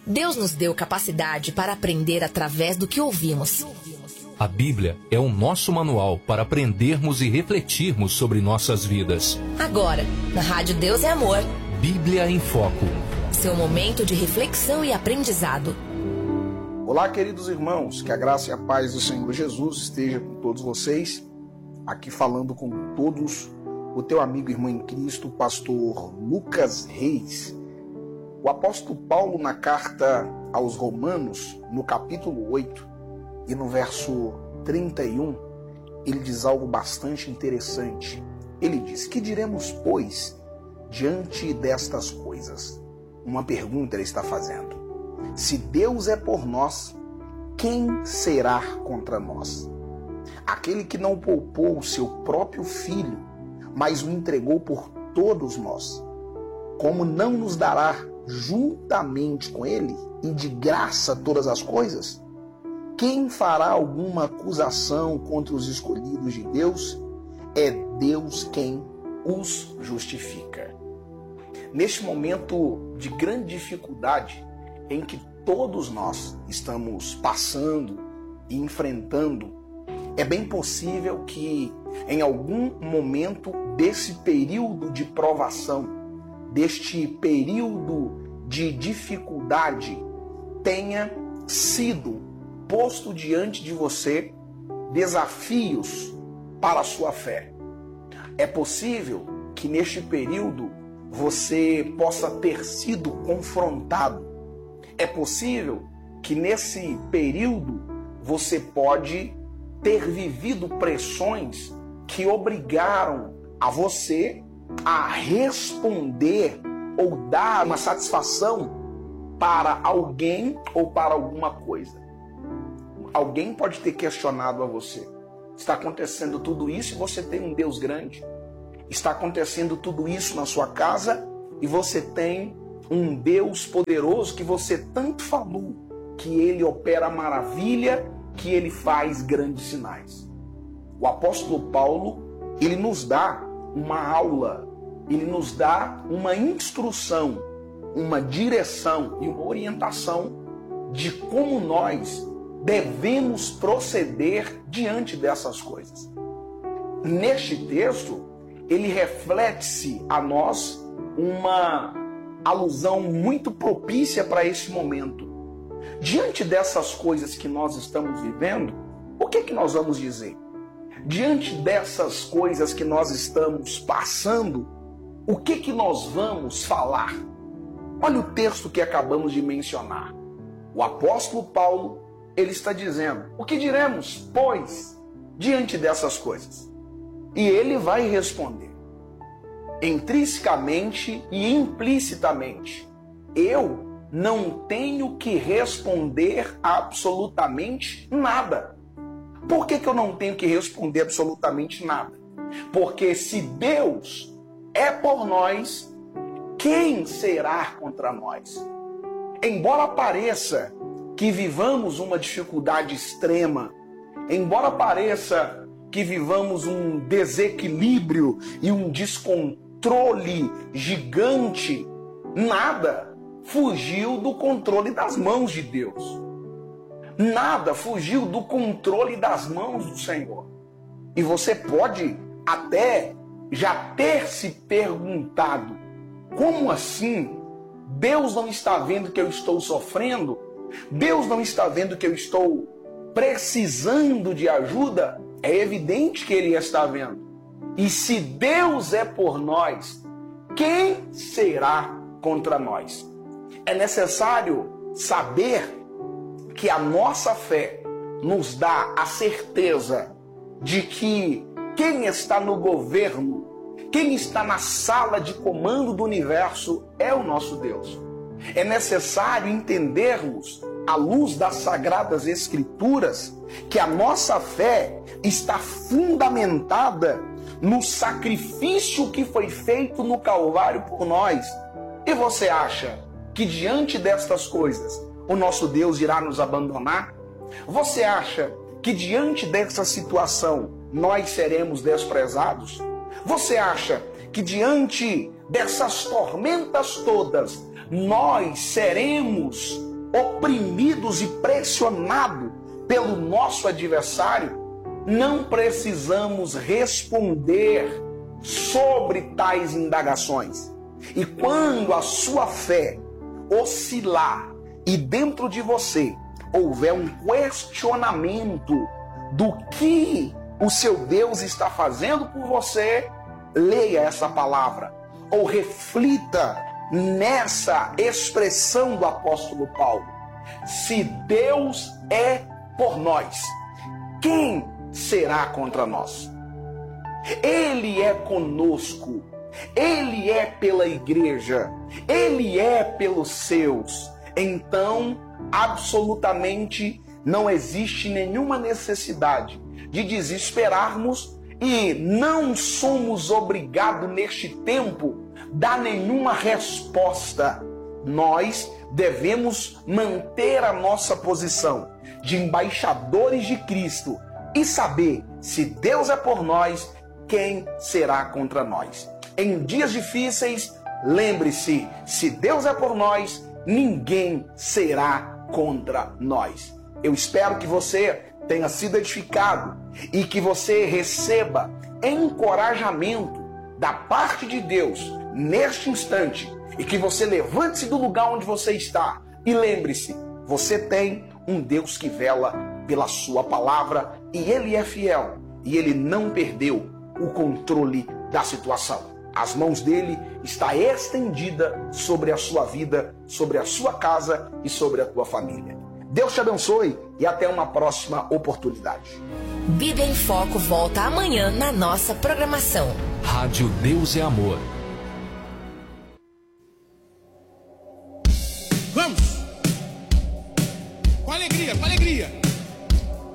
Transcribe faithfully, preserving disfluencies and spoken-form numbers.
Deus nos deu capacidade para aprender através do que ouvimos. A Bíblia é o nosso manual para aprendermos e refletirmos sobre nossas vidas. Agora, na Rádio Deus é Amor. Bíblia em Foco. Seu momento de reflexão e aprendizado. Olá, queridos irmãos, que a graça e a paz do Senhor Jesus esteja com todos vocês. Aqui falando com todos, o teu amigo e irmão em Cristo, pastor Lucas Reis. O apóstolo Paulo, na carta aos Romanos, no capítulo oito e no verso trinta e um, ele diz algo bastante interessante. Ele diz: que diremos, pois, diante destas coisas? Uma pergunta ele está fazendo. Se Deus é por nós, quem será contra nós? Aquele que não poupou o seu próprio filho, mas o entregou por todos nós, como não nos dará juntamente com ele e de graça todas as coisas? Quem fará alguma acusação contra os escolhidos de Deus? É Deus quem os justifica. Neste momento de grande dificuldade em que todos nós estamos passando e enfrentando, é bem possível que em algum momento desse período de provação, deste período de dificuldade, tenha sido posto diante de você desafios para a sua fé. É possível que neste período você possa ter sido confrontado. É possível que nesse período você pode ter vivido pressões que obrigaram a você a responder ou dar uma satisfação para alguém ou para alguma coisa. Alguém pode ter questionado a você: está acontecendo tudo isso e você tem um Deus grande? Está acontecendo tudo isso na sua casa e você tem um Deus poderoso que você tanto falou, que ele opera maravilha, que ele faz grandes sinais. O apóstolo Paulo, ele nos dá uma aula, ele nos dá uma instrução, uma direção e uma orientação de como nós devemos proceder diante dessas coisas. Neste texto, ele reflete-se a nós uma alusão muito propícia para esse momento. Diante dessas coisas que nós estamos vivendo, o que é que nós vamos dizer? Diante dessas coisas que nós estamos passando, o que é que nós vamos falar? Olha o texto que acabamos de mencionar. O apóstolo Paulo, ele está dizendo: o que diremos, pois, diante dessas coisas? E ele vai responder, intrinsecamente e implicitamente: eu não tenho que responder absolutamente nada. Por que que eu não tenho que responder absolutamente nada? Porque se Deus é por nós, quem será contra nós? Embora pareça que vivamos uma dificuldade extrema, embora pareça que vivamos um desequilíbrio e um descontrole gigante, nada fugiu do controle das mãos de Deus. Nada fugiu do controle das mãos do Senhor. E você pode até já ter se perguntado: como assim? Deus não está vendo que eu estou sofrendo? Deus não está vendo que eu estou precisando de ajuda? É evidente que Ele está vendo. E se Deus é por nós, quem será contra nós? É necessário saber que a nossa fé nos dá a certeza de que quem está no governo, quem está na sala de comando do universo é o nosso Deus. É necessário entendermos, à luz das Sagradas Escrituras, que a nossa fé está fundamentada no sacrifício que foi feito no Calvário por nós. E você acha que diante destas coisas o nosso Deus irá nos abandonar? Você acha que diante dessa situação nós seremos desprezados? Você acha que diante dessas tormentas todas nós seremos oprimidos e pressionados pelo nosso adversário, não precisamos responder sobre tais indagações. E quando a sua fé oscilar e dentro de você houver um questionamento do que o seu Deus está fazendo por você, leia essa palavra ou reflita nessa expressão do apóstolo Paulo. Se Deus é por nós, quem será contra nós? Ele é conosco, Ele é pela igreja, Ele é pelos seus. Então, absolutamente não existe nenhuma necessidade de desesperarmos e não somos obrigados neste tempo a dar nenhuma resposta. Nós devemos manter a nossa posição de embaixadores de Cristo e saber, se Deus é por nós, quem será contra nós? Em dias difíceis, lembre-se, se Deus é por nós, ninguém será contra nós. Eu espero que você tenha sido edificado e que você receba encorajamento da parte de Deus neste instante e que você levante-se do lugar onde você está e lembre-se, você tem um Deus que vela pela sua palavra e Ele é fiel e Ele não perdeu o controle da situação. As mãos dele estão estendidas sobre a sua vida, sobre a sua casa e sobre a tua família. Deus te abençoe e até uma próxima oportunidade. Bíblia em Foco volta amanhã na nossa programação. Rádio Deus é Amor. Vamos! Com alegria, com alegria!